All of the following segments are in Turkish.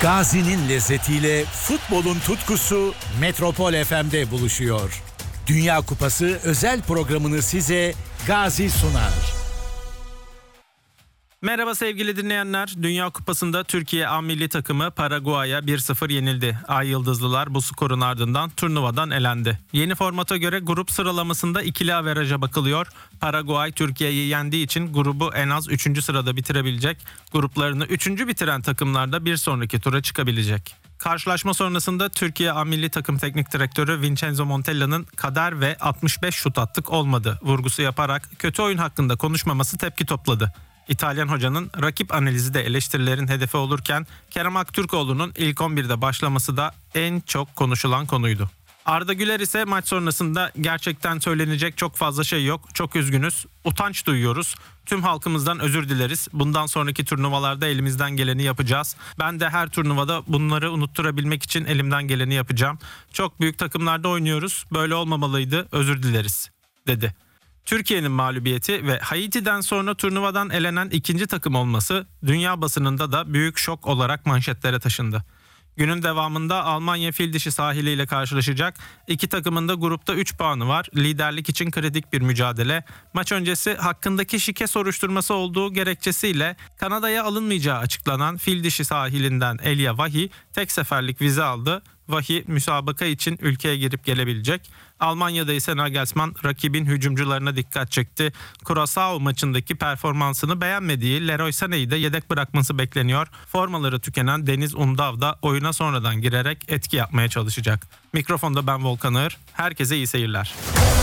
Gazi'nin lezzetiyle futbolun tutkusu Metropol FM'de buluşuyor. Dünya Kupası özel programını size Gazi sunar. Merhaba sevgili dinleyenler. Dünya Kupası'nda Türkiye A milli takımı Paraguay'a 1-0 yenildi. Ay Yıldızlılar bu skorun ardından turnuvadan elendi. Yeni formata göre grup sıralamasında ikili averaja bakılıyor. Paraguay Türkiye'yi yendiği için grubu en az 3. sırada bitirebilecek. Gruplarını 3. bitiren takımlar da bir sonraki tura çıkabilecek. Karşılaşma sonrasında Türkiye A milli takım teknik direktörü Vincenzo Montella'nın kader ve 65 şut attık olmadı vurgusu yaparak kötü oyun hakkında konuşmaması tepki topladı. İtalyan hocanın rakip analizi de eleştirilerin hedefi olurken Kerem Aktürkoğlu'nun ilk 11'de başlaması da en çok konuşulan konuydu. Arda Güler ise maç sonrasında gerçekten söylenecek çok fazla şey yok. Çok üzgünüz. Utanç duyuyoruz. Tüm halkımızdan özür dileriz. Bundan sonraki turnuvalarda elimizden geleni yapacağız. Ben de her turnuvada bunları unutturabilmek için elimden geleni yapacağım. Çok büyük takımlarda oynuyoruz. Böyle olmamalıydı. Özür dileriz, dedi. Türkiye'nin mağlubiyeti ve Haiti'den sonra turnuvadan elenen ikinci takım olması dünya basınında da büyük şok olarak manşetlere taşındı. Günün devamında Almanya Fildişi sahiliyle karşılaşacak. İki takımın da grupta 3 puanı var. Liderlik için kritik bir mücadele. Maç öncesi hakkındaki şike soruşturması olduğu gerekçesiyle Kanada'ya alınmayacağı açıklanan Fildişi sahilinden Elia Wahi tek seferlik vize aldı. Wahi müsabaka için ülkeye girip gelebilecek. Almanya'da ise Nagelsmann rakibin hücumcularına dikkat çekti. Curaçao maçındaki performansını beğenmediği Leroy Sané'yi de yedek bırakması bekleniyor. Formaları tükenen Deniz Undav da oyuna sonradan girerek etki yapmaya çalışacak. Mikrofonda ben Volkan Ağır. Herkese iyi seyirler.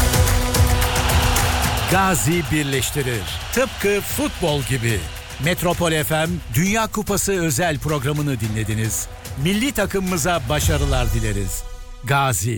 Gazi birleştirir. Tıpkı futbol gibi. Metropol FM Dünya Kupası özel programını dinlediniz. Milli takımımıza başarılar dileriz. Gazi.